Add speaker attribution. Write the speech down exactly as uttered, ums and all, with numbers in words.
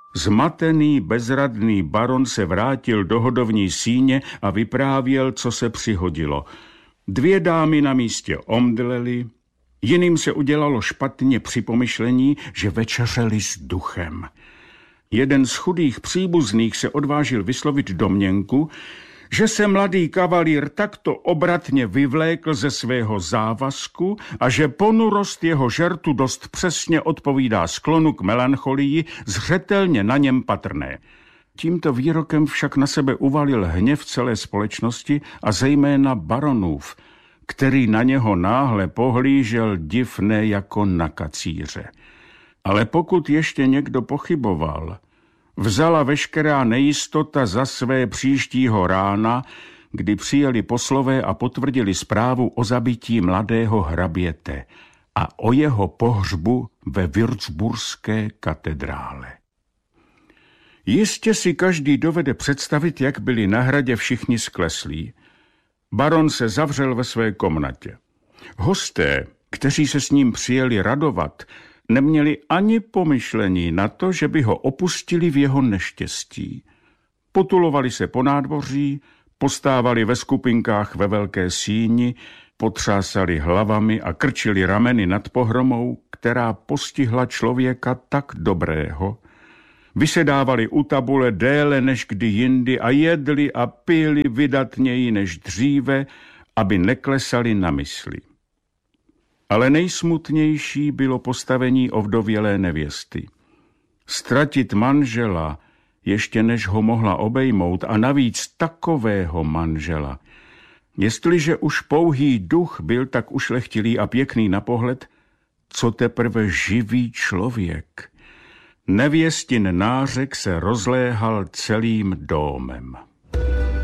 Speaker 1: Zmatený, bezradný baron se vrátil do hodovní síně a vyprávěl, co se přihodilo. Dvě dámy na místě omdlely, jiným se udělalo špatně při pomyšlení, že večeřeli s duchem. Jeden z chudých příbuzných se odvážil vyslovit domněnku, že se mladý kavalír takto obratně vyvlékl ze svého závazku a že ponurost jeho žertu dost přesně odpovídá sklonu k melancholii, zřetelně na něm patrné. Tímto výrokem však na sebe uvalil hněv celé společnosti a zejména baronův, který na něho náhle pohlížel divné jako na kacíře. Ale pokud ještě někdo pochyboval, vzala veškerá nejistota za své příštího rána, kdy přijeli poslové a potvrdili zprávu o zabití mladého hraběte a o jeho pohřbu ve würzburské katedrále. Jistě si každý dovede představit, jak byli na hradě všichni skleslí. Baron se zavřel ve své komnatě. Hosté, kteří se s ním přijeli radovat, neměli ani pomyšlení na to, že by ho opustili v jeho neštěstí. Potulovali se po nádvoří, postávali ve skupinkách ve velké síni, potřásali hlavami a krčili rameny nad pohromou, která postihla člověka tak dobrého. Vysedávali u tabule déle než kdy jindy a jedli a pili vydatněji než dříve, aby neklesali na mysli. Ale nejsmutnější bylo postavení ovdovělé nevěsty. Ztratit manžela, ještě než ho mohla obejmout, a navíc takového manžela. Jestliže už pouhý duch byl tak ušlechtilý a pěkný na pohled, co teprve živý člověk. Nevěstin nářek se rozléhal celým domem.